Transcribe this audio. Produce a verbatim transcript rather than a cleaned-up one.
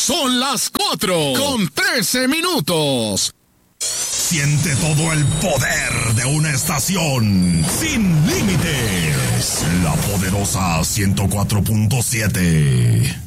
Son las cuatro con trece minutos. Siente todo el poder de una estación sin límites. La poderosa ciento cuatro punto siete.